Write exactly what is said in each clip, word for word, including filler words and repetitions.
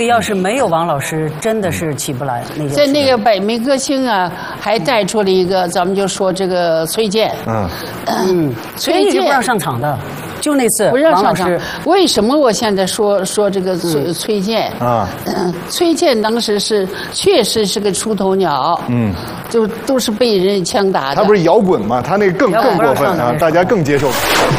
个要是没有王老师，真的是起不来那件。 在那个百名歌星啊，还带出了一个，咱们就说这个崔健。 嗯嗯，崔健不让上场的。就那次， 不让上场。 王老师为什么我现在说说这个崔、嗯、崔健啊？ 嗯，崔健当时是确实是个出头鸟， 嗯， 就都是被人枪打的。 他不是摇滚吗？他那个更更过分啊，大家更接受。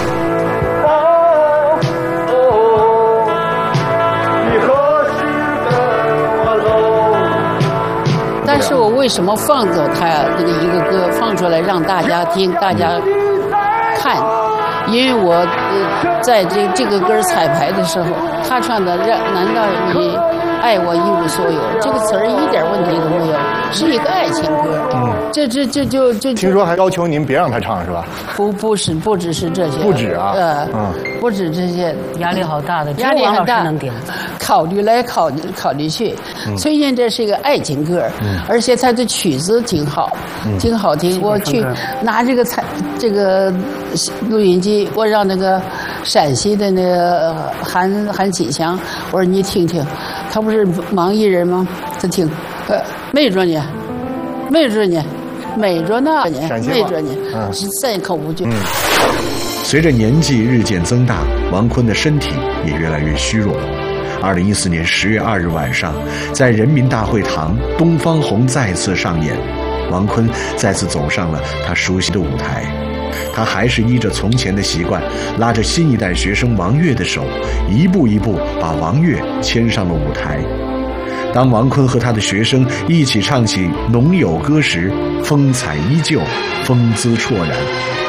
但是我为什么放走他那个一个歌放出来让大家听，大家看？因为我呃在这这个歌彩排的时候，他唱的让难道你爱我一无所有，这个词儿一点问题都没有，是一个爱情歌。嗯，这这这就就听说还要求您别让他唱是吧？ 不不是不只是这些， 不止啊， 呃，嗯，不止这些， 压力好大的， 压力很大。 能点考虑来考虑考虑去，嗯、崔健这是一个爱情歌，嗯、而且他的曲子挺好，嗯、挺好听。我去拿这个彩这个录音机，我让那个陕西的那个韩韩启强，我说你听听，他不是盲艺人吗？他听，呃，没着呢，没着呢，没着呢，没着呢，是三口五句。 随着年纪日渐增大，王昆的身体也越来越虚弱。二零一四年十月二日晚上，在人民大会堂，东方红再次上演，王昆再次走上了他熟悉的舞台。他还是依着从前的习惯，拉着新一代学生王悦的手，一步一步把王悦牵上了舞台。当王昆和他的学生一起唱起《农友歌》时，风采依旧，风姿绰然。